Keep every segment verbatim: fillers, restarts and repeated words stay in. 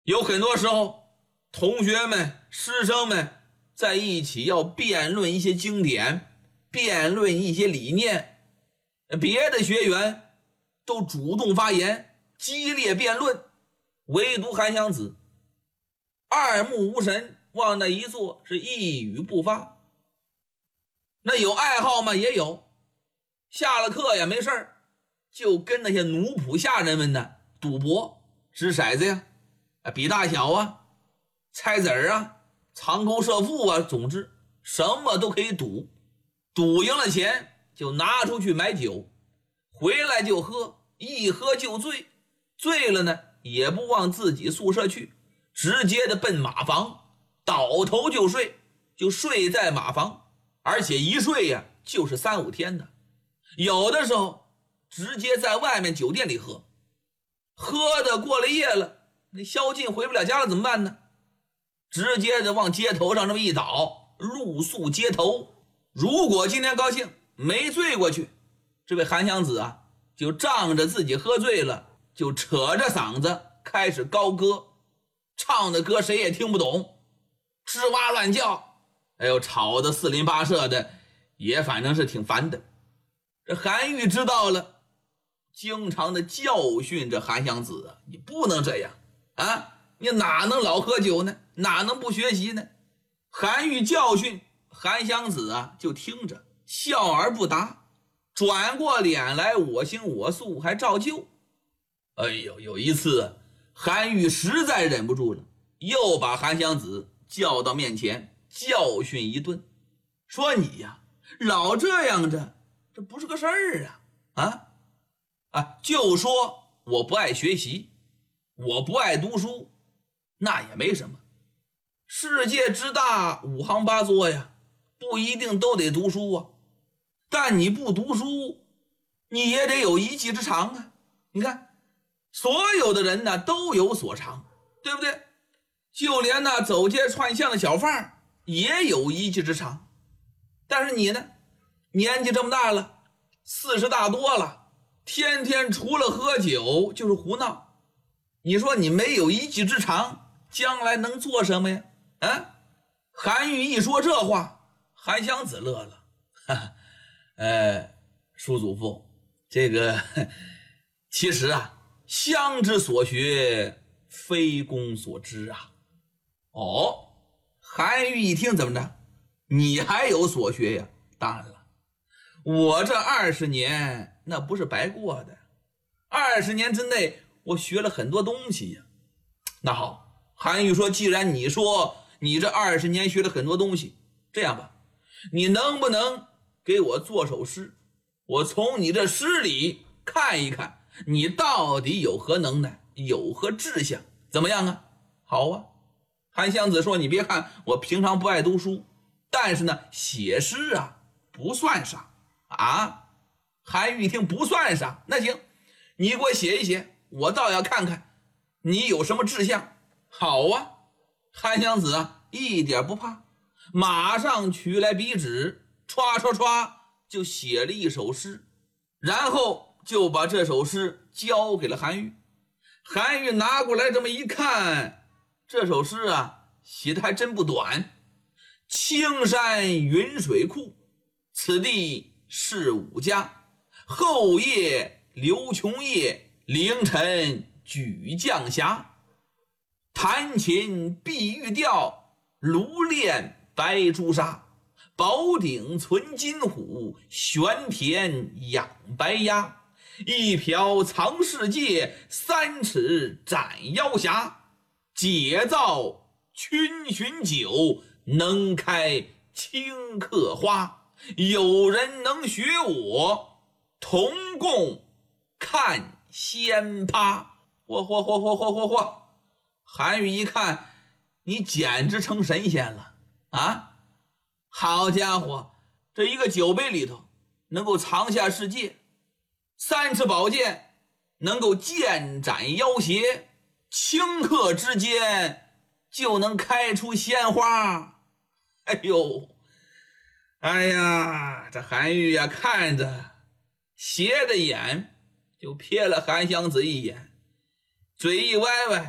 有很多时候，同学们、师生们在一起要辩论一些经典，辩论一些理念，别的学员都主动发言，激烈辩论，唯独韩湘子二目无神，往那一坐是一语不发。那有爱好吗？也有，下了课呀没事儿就跟那些奴仆下人们呢赌博，掷骰子呀，比大小啊，猜子儿啊，藏钩射覆啊，总之什么都可以赌。赌赢了钱就拿出去买酒，回来就喝，一喝就醉，醉了呢也不往自己宿舍去，直接的奔马房，倒头就睡，就睡在马房，而且一睡呀就是三五天的。有的时候直接在外面酒店里喝，喝的过了夜了，那宵禁回不了家了怎么办呢？直接的往街头上这么一倒，露宿街头。如果今天高兴没醉过去，这位韩湘子啊就仗着自己喝醉了，就扯着嗓子开始高歌，唱的歌谁也听不懂，吱哇乱叫，哎呦，吵得四邻八舍的，也反正是挺烦的。这韩愈知道了，经常的教训这韩湘子啊，你不能这样啊，你哪能老喝酒呢？哪能不学习呢？韩愈教训韩湘子啊，就听着笑而不答，转过脸来我行我素，还照旧。哎呦，有一次韩愈实在忍不住了，又把韩湘子叫到面前教训一顿，说你呀老这样着，这不是个事儿啊啊啊！就说我不爱学习，我不爱读书，那也没什么。世界之大，五行八作呀，不一定都得读书啊。但你不读书，你也得有一技之长啊。你看，所有的人呢都有所长，对不对？就连那走街串巷的小贩也有一技之长。但是你呢，年纪这么大了，四十大多了，天天除了喝酒就是胡闹。你说你没有一技之长，将来能做什么呀？啊！韩愈一说这话，韩湘子乐了。哈哈，呃，叔祖父，这个其实啊，乡之所学，非公所知啊。哦，韩愈一听怎么着？你还有所学呀？当然了，我这二十年那不是白过的，二十年之内我学了很多东西呀。那好，韩愈说，既然你说你这二十年学了很多东西，这样吧，你能不能给我做首诗？我从你这诗里看一看，你到底有何能耐，有何志向，怎么样啊？好啊。韩湘子说，你别看我平常不爱读书，但是呢，写诗啊不算啥啊。韩愈一听不算啥，那行，你给我写一写，我倒要看看你有什么志向。好啊。韩湘子啊一点不怕，马上取来笔纸，唰唰唰就写了一首诗，然后就把这首诗交给了韩愈。韩愈拿过来这么一看，这首诗啊写的还真不短。青山云水库，此地是吾家，后夜流琼夜，凌晨举将霞。弹琴碧玉调，炉炼白朱砂。宝鼎存金虎，玄田养白鸭。一瓢藏世界，三尺斩妖侠。解造群寻酒，能开清客花。有人能学我，同共看仙趴。嚯嚯嚯嚯嚯嚯嚯！韩愈一看，你简直成神仙了啊！好家伙，这一个酒杯里头能够藏下世界，三尺宝剑能够剑斩妖邪，顷刻之间就能开出鲜花。哎呦，哎呀，这韩愈呀，看着斜着眼就瞥了韩湘子一眼，嘴一歪歪，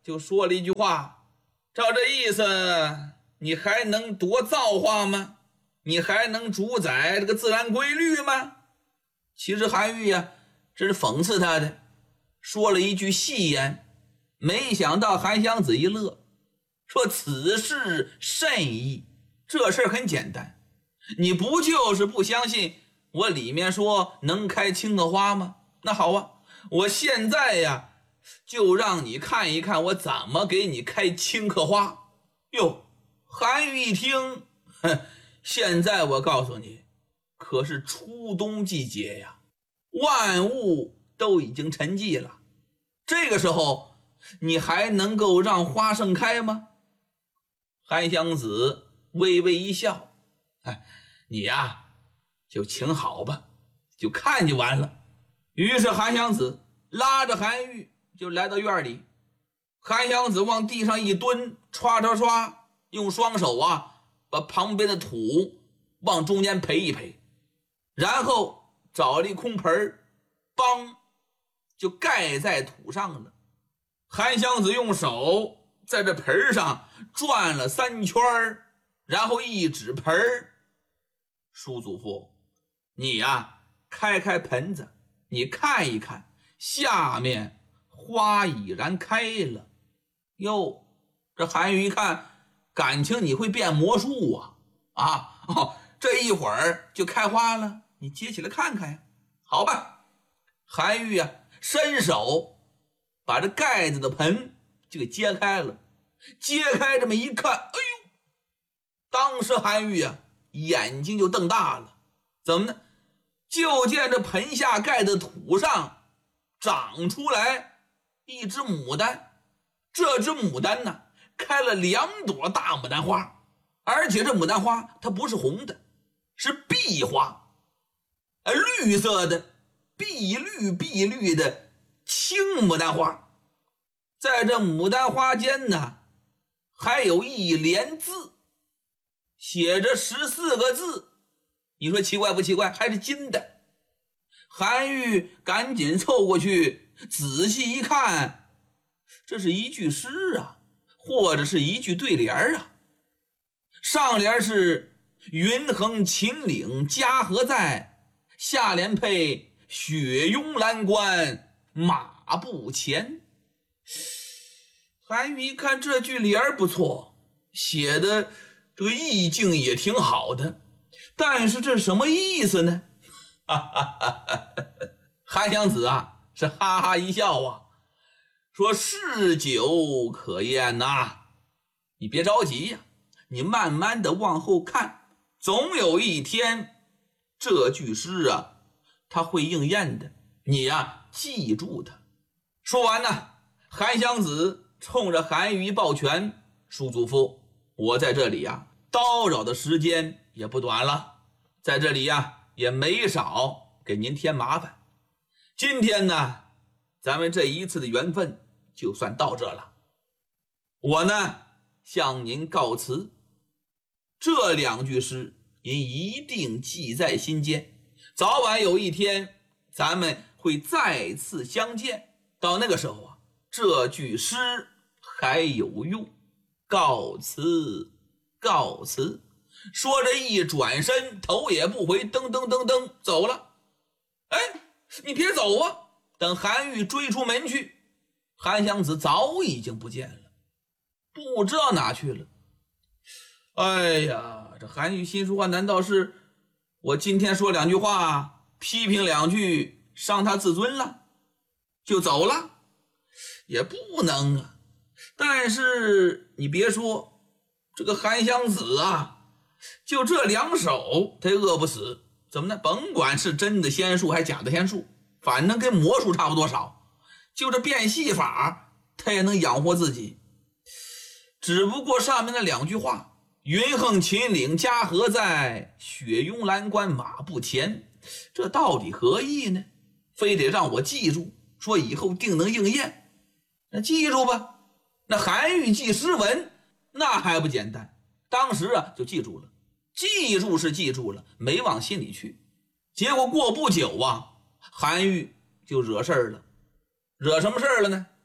就说了一句话，照这意思，你还能多造化吗？你还能主宰这个自然规律吗？其实韩愈呀，这是讽刺他的，说了一句戏言。没想到韩湘子一乐，说此事甚易，这事很简单，你不就是不相信我里面说能开青荷花吗？那好啊，我现在呀就让你看一看我怎么给你开青荷花。哟，韩愈一听，哼，现在我告诉你，可是初冬季节呀，万物都已经沉寂了，这个时候你还能够让花盛开吗？韩湘子微微一笑，哎，你呀就请好吧，就看就完了。于是韩湘子拉着韩愈就来到院里，韩湘子往地上一蹲，刷刷刷，用双手啊把旁边的土往中间培一培，然后找了一空盆，梆就盖在土上了。韩湘子用手在这盆上转了三圈，然后一指盆，叔祖父，你呀开开盆子，你看一看，下面花已然开了。哟，这韩愈一看，感情你会变魔术啊啊、哦、这一会儿就开花了，你接起来看看呀。好吧，韩愈啊伸手把这盖子的盆就给揭开了，揭开这么一看，哎呦，当时韩愈啊眼睛就瞪大了。怎么呢？就见这盆下盖的土上长出来一只牡丹，这只牡丹呢开了两朵大牡丹花，而且这牡丹花它不是红的，是碧花，呃，绿色的，碧绿碧绿的青牡丹花。在这牡丹花间呢，还有一联字，写着十四个字。你说奇怪不奇怪？还是金的。韩愈赶紧凑过去仔细一看，这是一句诗啊，或者是一句对联啊。上联是云横秦岭家何在，下联配雪拥蓝关马不前。韩愈一看这句联不错，写的这个意境也挺好的，但是这什么意思呢？哈哈哈哈，韩湘子啊是哈哈一笑啊，说是酒可咽呐，你别着急呀，你慢慢的往后看，总有一天这句诗啊它会应验的，你呀记住它。说完呢，韩湘子冲着韩愈一抱拳，叔祖父，我在这里呀叨扰的时间也不短了，在这里呀也没少给您添麻烦，今天呢咱们这一次的缘分就算到这了，我呢向您告辞。这两句诗您一定记在心间，早晚有一天咱们会再次相见，到那个时候啊这句诗还有用。告辞告辞。说着一转身，头也不回，噔噔噔噔走了。哎，你别走啊！等韩愈追出门去，韩湘子早已经不见了，不知道哪去了。哎呀，这韩愈心说话，难道是我今天说两句话，批评两句，伤他自尊了，就走了？也不能啊。但是你别说，这个韩湘子啊，就这两手他饿不死。怎么呢？甭管是真的仙术还是假的仙术，反正跟魔术差不多少，就这变戏法他也能养活自己。只不过上面那两句话，云横秦岭家何在，雪拥蓝关马不前，这到底何意呢？非得让我记住，说以后定能应验。那记住吧。那韩愈记诗文那还不简单，当时啊就记住了，记住是记住了，没往心里去。结果过不久啊，韩愈就惹事儿了。惹什么事儿了呢？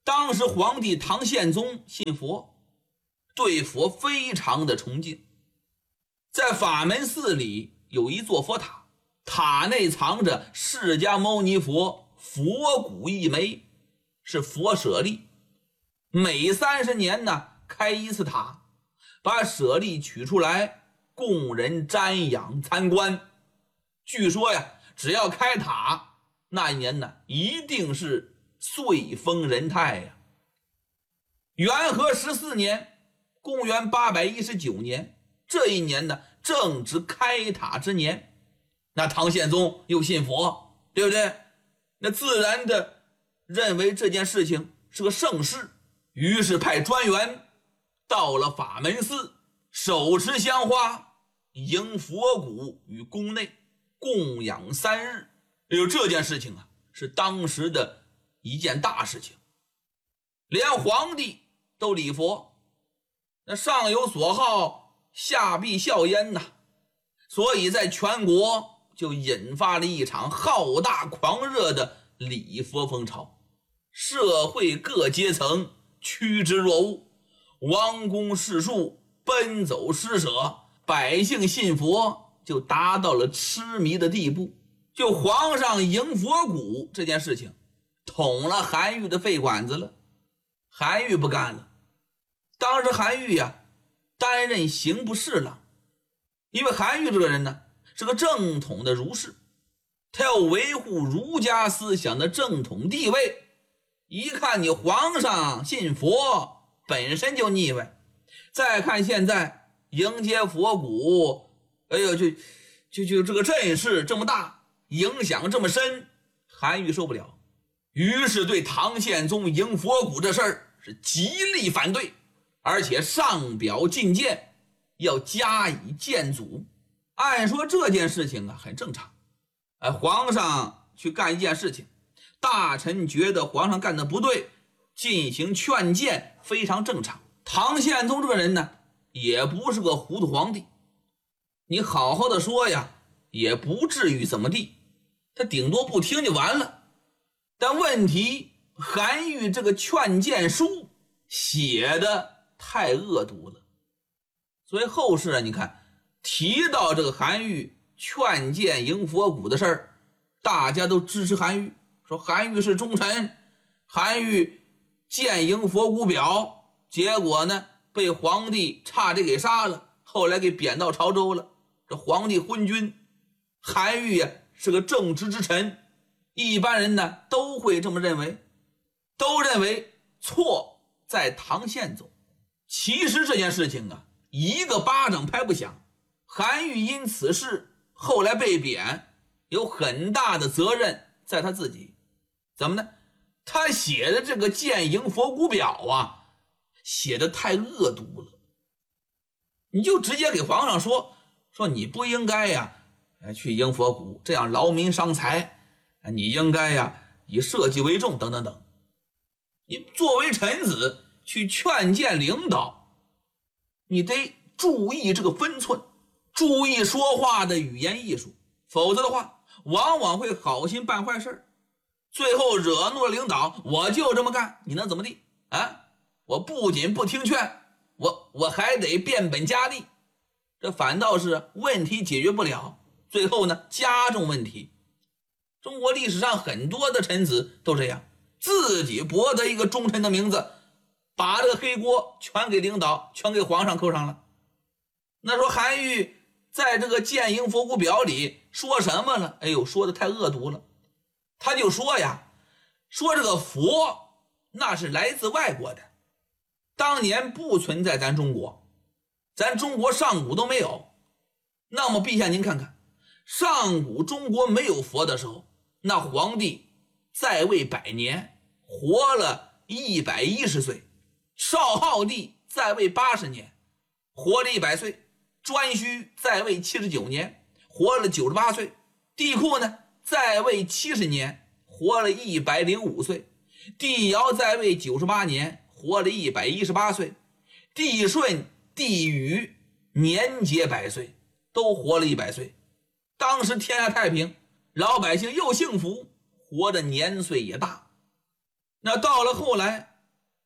当时皇帝唐宪宗信佛，对佛非常的崇敬，在法门寺里有一座佛塔，塔内藏着释迦牟尼佛佛骨一枚，是佛舍利，每三十年呢开一次塔，把舍利取出来供人瞻仰参观。据说呀，只要开塔，那一年呢一定是岁丰人泰呀。元和十四年，公元八百一十九年，这一年呢正值开塔之年，那唐宪宗又信佛，对不对？那自然的认为这件事情是个盛事，于是派专员到了法门寺，手持香花迎佛骨于宫内，供养三日。哎呦，这件事情啊是当时的一件大事情，连皇帝都礼佛，那上有所好，下必效焉呐。所以在全国就引发了一场浩大狂热的礼佛风潮，社会各阶层趋之若鹜，王公士庶奔走施舍，百姓信佛就达到了痴迷的地步。就皇上迎佛骨这件事情捅了韩愈的肺管子了，韩愈不干了。当时韩愈呀、啊、担任刑部侍郎，因为韩愈这个人呢是个正统的儒士，他要维护儒家思想的正统地位，一看你皇上信佛本身就腻歪，再看现在迎接佛骨，哎呦，就就就这个阵势这么大，影响这么深，韩愈受不了，于是对唐宪宗迎佛骨这事儿是极力反对，而且上表进谏，要加以谏阻。按说这件事情啊很正常，哎，皇上去干一件事情，大臣觉得皇上干的不对，进行劝谏非常正常。唐宪宗这个人呢也不是个糊涂皇帝，你好好的说呀也不至于怎么地，他顶多不听就完了。但问题韩愈这个劝谏书写的太恶毒了，所以后世啊你看提到这个韩愈劝谏迎佛骨的事儿，大家都支持韩愈，说韩愈是忠臣，韩愈谏迎佛骨表，结果呢被皇帝差点给杀了，后来给贬到潮州了，这皇帝昏君。韩愈呀是个正直之臣，一般人呢都会这么认为，都认为错在唐宪宗。其实这件事情啊一个巴掌拍不响，韩愈因此事后来被贬，有很大的责任在他自己。怎么呢？他写的这个谏迎佛骨表啊写的太恶毒了，你就直接给皇上说说你不应该呀去迎佛骨，这样劳民伤财，你应该呀以社稷为重等等等。你作为臣子去劝谏领导，你得注意这个分寸，注意说话的语言艺术，否则的话往往会好心办坏事，最后惹怒了领导，我就这么干，你能怎么地啊？我不仅不听劝，我我还得变本加厉，这反倒是问题解决不了，最后呢加重问题。中国历史上很多的臣子都这样，自己博得一个忠臣的名字，把这个黑锅全给领导，全给皇上扣上了。那说韩愈在这个谏迎佛骨表里说什么了？哎呦，说的太恶毒了。他就说呀，说这个佛那是来自外国的，当年不存在咱中国，咱中国上古都没有。那么陛下您看看，上古中国没有佛的时候，那皇帝在位百年，活了一百一十岁，少昊帝在位八十年，活了一百岁，颛顼在位七十九年，活了九十八岁，帝喾呢在位七十年，活了一百零五岁，帝尧在位九十八年，活了一百一十八岁，帝舜、帝禹年皆百岁，都活了一百岁。当时天下太平，老百姓又幸福，活的年岁也大。那到了后来，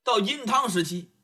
到殷唐时期，